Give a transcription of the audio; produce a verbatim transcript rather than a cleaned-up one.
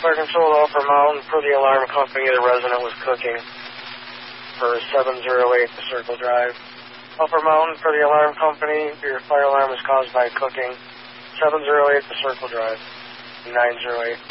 Fire control to Upper Mountain. Per the alarm company, the resident was cooking for seven oh eight the Circle Drive. Upper Mountain, per the alarm company, your fire alarm was caused by cooking. seven oh eight the Circle Drive. nine oh eight.